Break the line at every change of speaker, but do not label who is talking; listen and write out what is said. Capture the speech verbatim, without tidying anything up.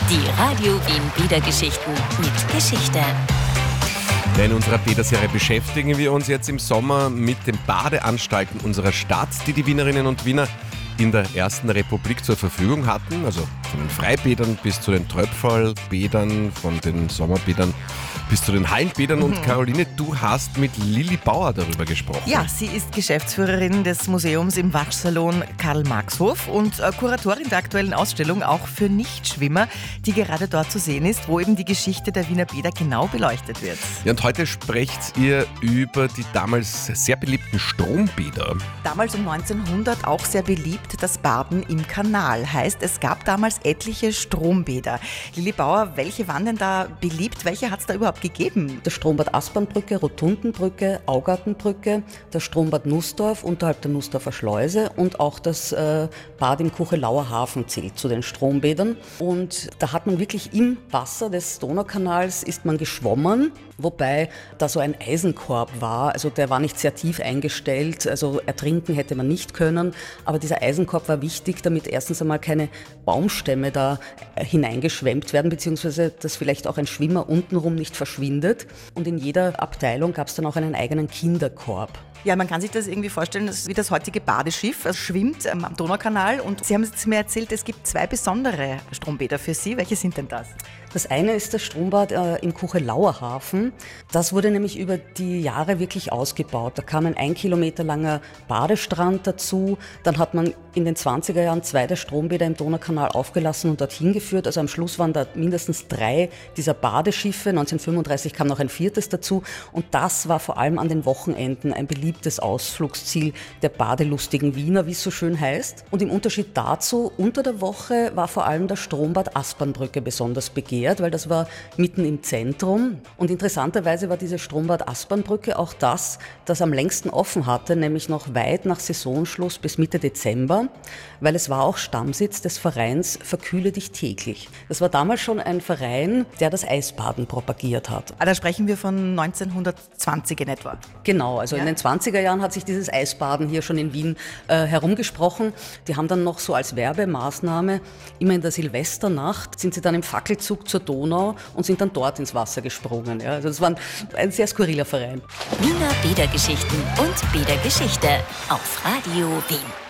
Die Radio Wien Bädergeschichten mit Geschichte.
In unserer Bäderserie beschäftigen wir uns jetzt im Sommer mit den Badeanstalten unserer Stadt, die die Wienerinnen und Wiener in der Ersten Republik zur Verfügung hatten. Also von den Freibädern bis zu den Tröpfallbädern, von den Sommerbädern bis zu den Hallenbädern. Mhm. Und Caroline, du hast mit Lilli Bauer darüber gesprochen.
Ja, sie ist Geschäftsführerin des Museums im Waschsalon Karl-Marx-Hof und äh, Kuratorin der aktuellen Ausstellung auch für Nichtschwimmer, die gerade dort zu sehen ist, wo eben die Geschichte der Wiener Bäder genau beleuchtet wird.
Ja, und heute sprecht ihr über die damals sehr beliebten Strombäder.
Damals um neunzehnhundert auch sehr beliebt das Baden im Kanal. Heißt, es gab damals etliche Strombäder. Lilli Bauer, welche waren denn da beliebt? Welche hat es da überhaupt gegeben?
Das Strombad Aspernbrücke, Rotundenbrücke, Augartenbrücke, das Strombad Nussdorf unterhalb der Nussdorfer Schleuse und auch das äh, Bad im Kuchelauer Hafen zählt zu den Strombädern. Und da hat man wirklich im Wasser des Donaukanals ist man geschwommen, wobei da so ein Eisenkorb war. Also der war nicht sehr tief eingestellt, also ertrinken hätte man nicht können, aber dieser Eisenkorb war wichtig, damit erstens einmal keine Baumstämme da hineingeschwemmt werden, beziehungsweise dass vielleicht auch ein Schwimmer untenrum nicht verschwindet. Und in jeder Abteilung gab es dann auch einen eigenen Kinderkorb.
Ja, man kann sich das irgendwie vorstellen, das ist wie das heutige Badeschiff. Es schwimmt ähm, am Donaukanal und Sie haben es mir erzählt, es gibt zwei besondere Strombäder für Sie. Welche sind denn das?
Das eine ist das Strombad äh, im Kuchelauer Hafen. Das wurde nämlich über die Jahre wirklich ausgebaut. Da kam ein ein Kilometer langer Badestrand dazu. Dann hat man in den zwanziger Jahren zwei der Strombäder im Donaukanal aufgelassen und dorthin geführt. Also am Schluss waren da mindestens drei dieser Badeschiffe. neunzehnhundertfünfunddreißig kam noch ein viertes dazu. Und das war vor allem an den Wochenenden ein beliebtes Ausflugsziel der badelustigen Wiener, wie es so schön heißt. Und im Unterschied dazu, unter der Woche war vor allem das Strombad Aspernbrücke besonders begehrt, weil das war mitten im Zentrum. Und interessanterweise war dieses Strombad Aspernbrücke auch das, das am längsten offen hatte, nämlich noch weit nach Saisonschluss bis Mitte Dezember, weil es war auch Stammsitz des Vereins Verkühle dich täglich. Das war damals schon ein Verein, der das Eisbaden propagiert hat.
Ah, da sprechen wir von neunzehnhundertzwanzig in etwa.
Genau, also ja. In den zwanziger Jahren hat sich dieses Eisbaden hier schon in Wien äh, herumgesprochen. Die haben dann noch so als Werbemaßnahme, immer in der Silvesternacht, sind sie dann im Fackelzug zur Donau und sind dann dort ins Wasser gesprungen. Ja, also das war ein, ein sehr skurriler Verein.
Wiener Bädergeschichten und Bädergeschichte auf Radio Wien.